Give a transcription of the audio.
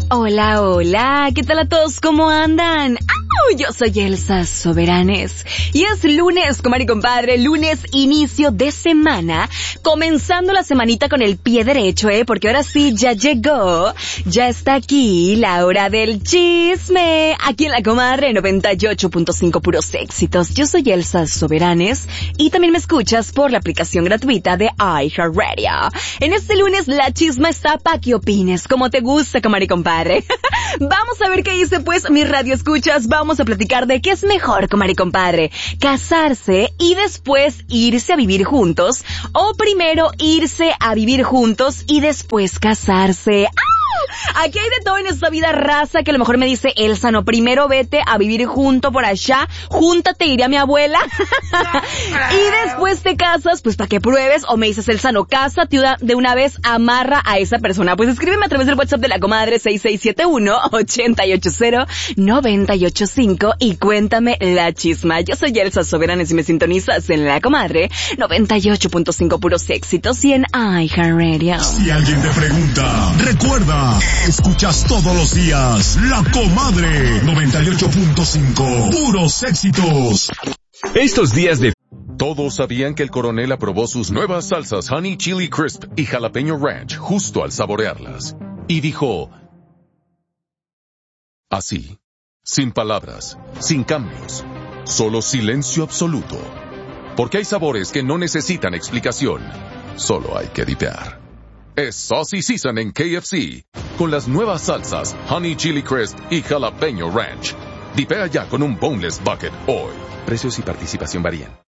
Hola, hola, ¿qué tal a todos? ¿Cómo andan? Yo soy Elsa Soberanes y es lunes, comadre y compadre, lunes inicio de semana, comenzando la semanita con el pie derecho, porque ahora sí ya llegó, ya está aquí la hora del chisme, aquí en la comadre 98.5 puros éxitos. Yo soy Elsa Soberanes y también me escuchas por la aplicación gratuita de iHeartRadio. En este lunes la chisma está pa' que opines, como te gusta, comadre y compadre. Vamos a ver qué dice pues mi radio escuchas, vamos a platicar de qué es mejor, comadre y compadre, casarse y después irse a vivir juntos, o primero irse a vivir juntos y después casarse. Aquí hay de todo en esta vida, raza, que a lo mejor me dice Elsa, no, primero vete a vivir junto por allá, júntate, diría mi abuela, y después te casas, pues para que pruebes, o me dices Elsa, no, cásate de una vez, amarra a esa persona. Pues escríbeme a través del WhatsApp de la comadre 6671-880-985 y cuéntame la chisma. Yo soy Elsa Soberanes y me sintonizas en la comadre 98.5 puros éxitos y en iHeartRadio. Si alguien te pregunta, recuerda, escuchas todos los días La Comadre 98.5 puros éxitos. Estos días de... Todos sabían que el coronel aprobó sus nuevas salsas Honey Chili Crisp y Jalapeño Ranch justo al saborearlas. Y dijo... así, sin palabras, sin cambios, solo silencio absoluto. Porque hay sabores que no necesitan explicación, solo hay que dipear. Es Saucy Season en KFC, con las nuevas salsas Honey Chili Crisp y Jalapeño Ranch. Dipea ya con un Boneless Bucket hoy. Precios y participación varían.